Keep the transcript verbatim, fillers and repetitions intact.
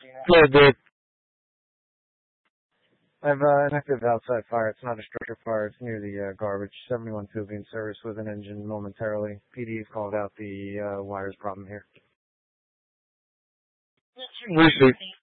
Yeah, dude. I have uh, an active outside fire. It's not a structure fire. It's near the uh, garbage. seventy-one two being serviced with an engine momentarily. P D's called out the uh, wires problem here. Receive.